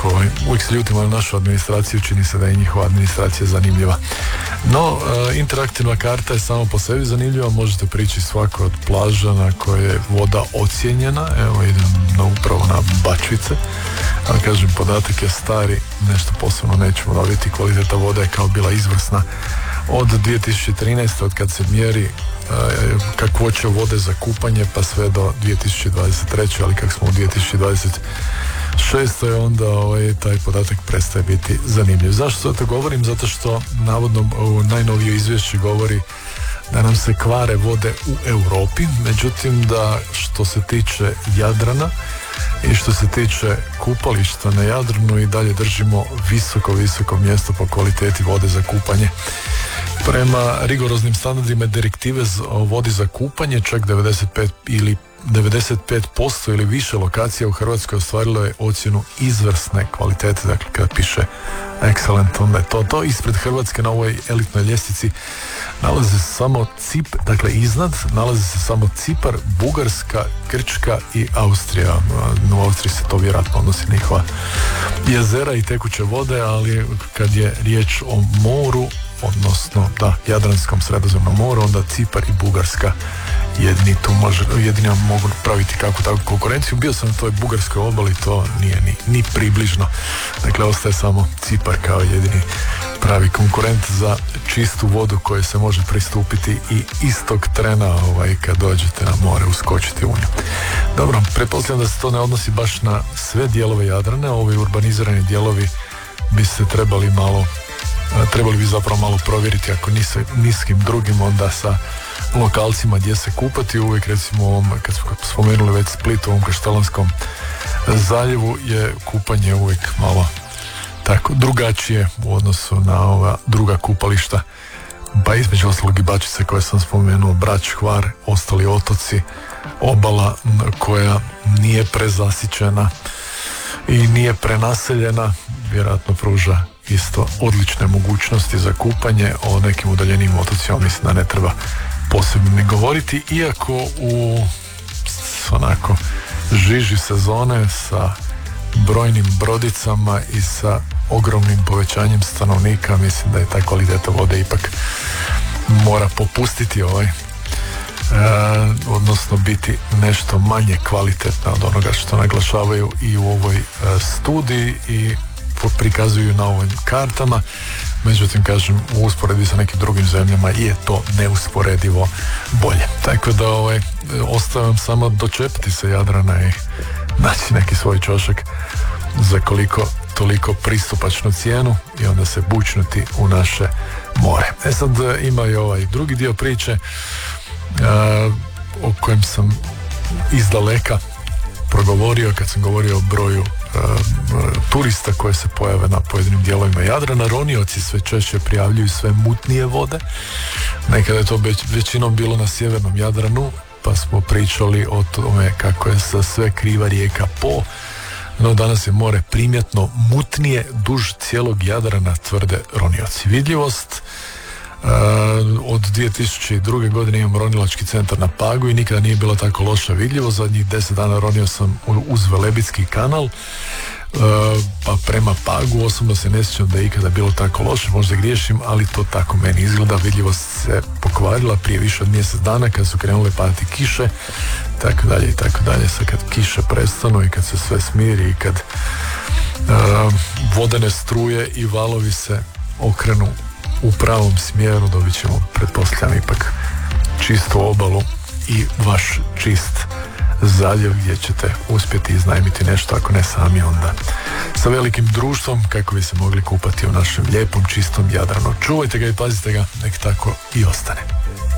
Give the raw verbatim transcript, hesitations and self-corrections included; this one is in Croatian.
onako, ovaj, uvijek se ljutimo na našu administraciju, čini se da je njihova administracija zanimljiva. No, e, interaktivna karta je samo po sebi zanimljiva, možete prići svako od plaža na koje je voda ocijenjena. Evo, idem na, upravo na Bačvice, ali kažem, podatak je stari, nešto posebno nećemo dobiti, kvaliteta vode je kao bila izvrsna od dvije tisuće trinaeste. od kad se mjeri kakvoća vode za kupanje pa sve do dvije tisuće dvadeset treće. ali kako smo u dvije tisuće dvadeset šestoj onda ovaj, taj podatak prestaje biti zanimljiv. Zašto to govorim? Zato što navodno u najnovije izvješće govori da nam se kvare vode u Europi, međutim da što se tiče Jadrana i što se tiče kupališta na Jadranu i dalje držimo visoko, visoko mjesto po kvaliteti vode za kupanje. Prema rigoroznim standardima direktive o vodi za kupanje, čak devedeset pet ili devedeset pet posto ili više lokacija u Hrvatskoj ostvarilo je ocjenu izvrsne kvalitete. Dakle, kad piše excellent, onda je to to. Ispred Hrvatske na ovoj elitnoj ljestvici nalaze se samo Cip, dakle iznad nalaze se samo Cipar, Bugarska, Grčka i Austrija. No, u Austriji se to vjerojatno odnosi na njihova jezera i tekuće vode, ali kad je riječ o moru, odnosno da, Jadranskom Sredozemnom moru, onda Cipar i Bugarska jedini tu može, jedini mogu praviti kakvu takvu konkurenciju. Bio sam na toj bugarskoj obali, to nije ni, ni približno. Dakle, ostaje samo Cipar kao jedini pravi konkurent za čistu vodu koju se može pristupiti i istog trena ovaj, kad dođete na more uskočiti u nju. Dobro, pretpostavljam da se to ne odnosi baš na sve dijelove Jadrana. Ovi urbanizirani dijelovi bi se trebali malo trebali bi zapravo malo provjeriti, ako ni sa niskim drugim, onda sa lokalcima gdje se kupati. Uvijek, recimo, ovom, kad smo spomenuli već Split, u ovom Kaštelanskom zaljevu je kupanje uvijek malo tako drugačije u odnosu na ova druga kupališta, pa između ostalog i Bačice koje sam spomenuo, Brač, Hvar, ostali otoci, obala koja nije prezasićena i nije prenaseljena, vjerojatno pruža isto odlične mogućnosti za kupanje. O nekim udaljenim otocima mislim da ne treba posebno ni govoriti, iako u onako žiži sezone sa brojnim brodicama i sa ogromnim povećanjem stanovnika, mislim da je ta kvaliteta vode ipak mora popustiti ovaj, e, odnosno biti nešto manje kvalitetna od onoga što naglašavaju i u ovoj e, studiji i prikazuju na ovim kartama. Međutim, kažem, u usporedbi sa nekim drugim zemljama je to neusporedivo bolje. Tako da ovaj, ostavim samo dočepiti se Jadrana i naći neki svoj ćošak za koliko toliko pristupačnu cijenu i onda se bućnuti u naše more. E sad ima i ovaj drugi dio priče uh, o kojem sam izdaleka progovorio kad sam govorio o broju uh, turista koje se pojave na pojedinim dijelovima Jadrana. Ronioci sve češće prijavljuju sve mutnije vode. Nekada je to već, većinom bilo na sjevernom Jadranu, pa smo pričali o tome kako je sa sve kriva rijeka Po, no danas je more primjetno mutnije duž cijelog Jadrana, tvrde Ronioci. Vidljivost Uh, od dvije tisuće druge. godine imam ronilački centar na Pagu i nikada nije bila tako loša vidljivost. Zadnjih deset dana ronio sam uz Velebitski kanal, uh, pa prema Pagu osobno se ne sjećam da je ikada bilo tako loše, možda griješim, ali to tako meni izgleda. Vidljivost se pokvarila prije više od mjesec dana kad su krenule padati kiše, tako dalje i tako dalje. Sad kad kiše prestanu i kad se sve smiri i kad uh, vodene struje i valovi se okrenu u pravom smjeru, dobit ćemo, pretpostavljam, ipak čistu obalu i vaš čist zaljev gdje ćete uspjeti iznajmiti nešto, ako ne sami, onda sa velikim društvom, kako bi se mogli kupati u našem lijepom čistom Jadranu. Čuvajte ga i pazite ga, nek tako i ostane.